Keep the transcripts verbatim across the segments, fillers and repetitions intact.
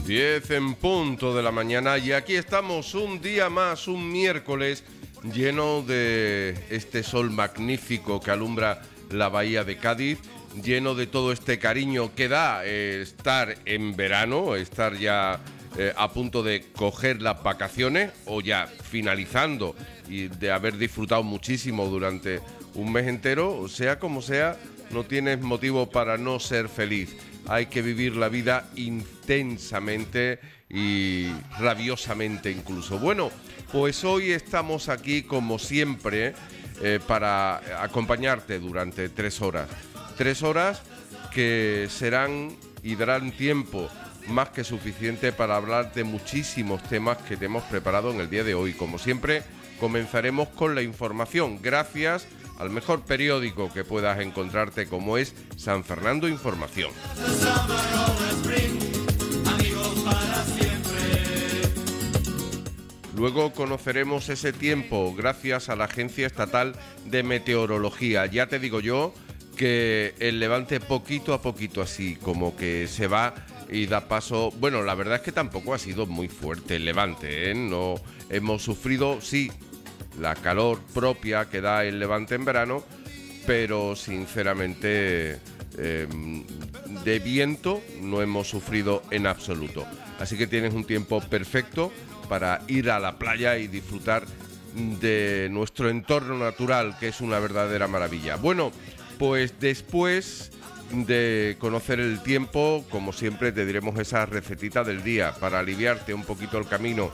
diez en punto de la mañana y aquí estamos un día más, un miércoles lleno de este sol magnífico que alumbra la bahía de Cádiz, lleno de todo este cariño que da eh, estar en verano, estar ya eh, a punto de coger las vacaciones o ya finalizando y de haber disfrutado muchísimo durante un mes entero. Sea como sea, no tienes motivo para no ser feliz. Hay que vivir la vida intensamente y rabiosamente incluso. Bueno, pues hoy estamos aquí como siempre eh, para acompañarte durante tres horas. Tres horas que serán y darán tiempo más que suficiente para hablar de muchísimos temas que te hemos preparado en el día de hoy. Como siempre, comenzaremos con la información, gracias al mejor periódico que puedas encontrarte, como es San Fernando Información. Luego conoceremos ese tiempo gracias a la Agencia Estatal de Meteorología. Ya te digo yo que el Levante poquito a poquito así, como que se va y da paso. Bueno, la verdad es que tampoco ha sido muy fuerte el Levante, ¿eh? No hemos sufrido, sí, la calor propia que da el Levante en verano, pero sinceramente eh, de viento no hemos sufrido en absoluto. Así que tienes un tiempo perfecto para ir a la playa y disfrutar de nuestro entorno natural, que es una verdadera maravilla. Bueno, pues después de conocer el tiempo, como siempre te diremos esa recetita del día para aliviarte un poquito el camino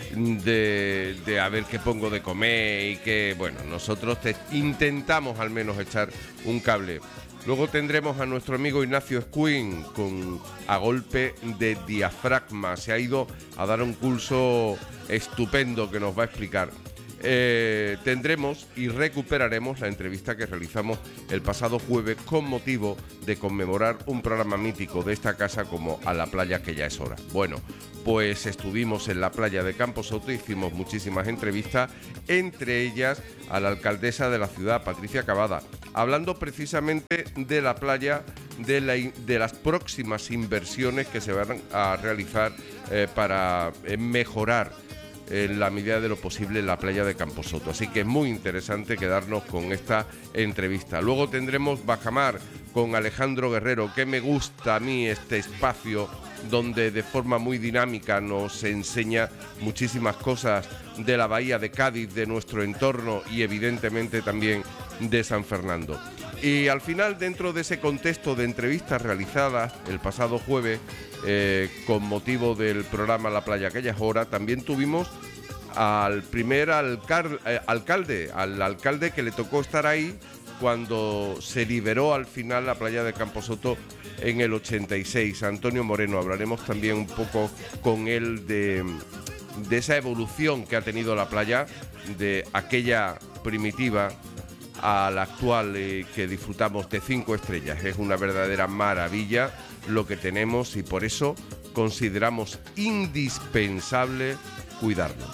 de, de a ver qué pongo de comer y que, bueno, nosotros te intentamos al menos echar un cable. Luego tendremos a nuestro amigo Ignacio Escuín con A Golpe de Diafragma. Se ha ido a dar un curso estupendo que nos va a explicar. Eh, tendremos y recuperaremos la entrevista que realizamos el pasado jueves con motivo de conmemorar un programa mítico de esta casa como A la Playa que ya es hora. Bueno, pues estuvimos en la playa de Camposoto, hicimos muchísimas entrevistas, entre ellas a la alcaldesa de la ciudad, Patricia Cavada, hablando precisamente de la playa, de, la, de las próximas inversiones que se van a realizar eh, para eh, mejorar en la medida de lo posible la playa de Camposoto. Así que es muy interesante quedarnos con esta entrevista. Luego tendremos Bajamar con Alejandro Guerrero, que me gusta a mí este espacio donde de forma muy dinámica nos enseña muchísimas cosas de la bahía de Cádiz, de nuestro entorno y evidentemente también de San Fernando. Y al final, dentro de ese contexto de entrevistas realizadas el pasado jueves eh, con motivo del programa La Playa que ya es hora, también tuvimos al primer alcar- eh, alcalde, al alcalde que le tocó estar ahí cuando se liberó al final la playa de Camposoto en el ochenta y seis, Antonio Moreno. Hablaremos también un poco con él de, de esa evolución que ha tenido la playa, de aquella primitiva a la actual eh, que disfrutamos de cinco estrellas. Es una verdadera maravilla lo que tenemos y por eso consideramos indispensable cuidarlo.